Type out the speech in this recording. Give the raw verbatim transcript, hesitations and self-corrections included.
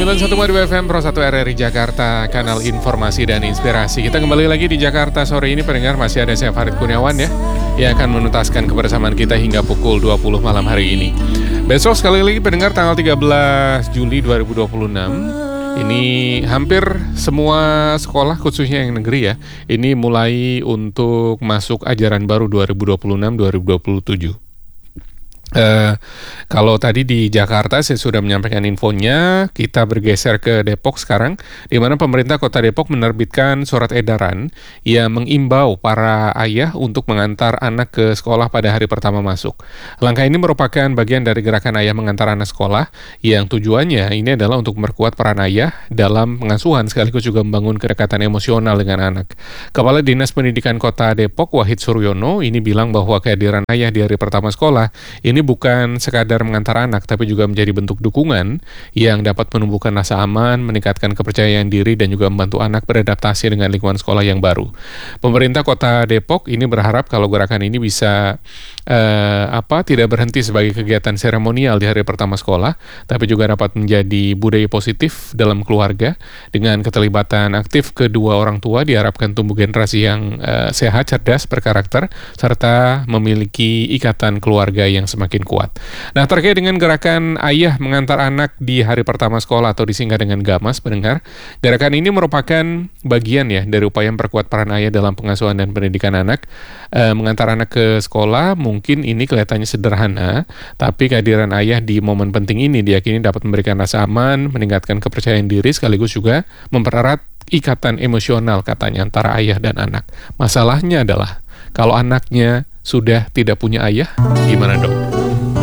sembilan puluh satu koma dua F M Pro satu R R I Jakarta, kanal informasi dan inspirasi. Kita kembali lagi di Jakarta sore ini, pendengar. Masih ada saya Farid Kurniawan ya, yang akan menuntaskan kebersamaan kita hingga pukul dua puluh malam hari ini. Besok sekali lagi pendengar, tanggal tiga belas Juli dua ribu dua puluh enam. Ini hampir semua sekolah, khususnya yang negeri ya, ini mulai untuk masuk ajaran baru dua ribu dua puluh enam dua ribu dua puluh tujuh. Uh, kalau tadi di Jakarta saya sudah menyampaikan infonya, kita bergeser ke Depok sekarang, di mana pemerintah Kota Depok menerbitkan surat edaran yang mengimbau para ayah untuk mengantar anak ke sekolah pada hari pertama masuk. Langkah ini merupakan bagian dari gerakan ayah mengantar anak sekolah, yang tujuannya ini adalah untuk memperkuat peran ayah dalam pengasuhan sekaligus juga membangun kedekatan emosional dengan anak. Kepala Dinas Pendidikan Kota Depok, Wahid Suryono, ini bilang bahwa kehadiran ayah di hari pertama sekolah ini bukan sekadar mengantar anak, tapi juga menjadi bentuk dukungan yang dapat menumbuhkan rasa aman, meningkatkan kepercayaan diri, dan juga membantu anak beradaptasi dengan lingkungan sekolah yang baru. Pemerintah Kota Depok ini berharap kalau gerakan ini bisa eh, apa tidak berhenti sebagai kegiatan seremonial di hari pertama sekolah, tapi juga dapat menjadi budaya positif dalam keluarga. Dengan keterlibatan aktif kedua orang tua, diharapkan tumbuh generasi yang eh, sehat, cerdas, berkarakter, serta memiliki ikatan keluarga yang semakin kuat. Nah, terkait dengan gerakan ayah mengantar anak di hari pertama sekolah atau disingkat dengan GAMAS, pendengar, gerakan ini merupakan bagian ya dari upaya memperkuat peran ayah dalam pengasuhan dan pendidikan anak. E, mengantar anak ke sekolah mungkin ini kelihatannya sederhana, tapi kehadiran ayah di momen penting ini diyakini dapat memberikan rasa aman, meningkatkan kepercayaan diri, sekaligus juga mempererat ikatan emosional katanya antara ayah dan anak. Masalahnya adalah kalau anaknya sudah tidak punya ayah, gimana dong?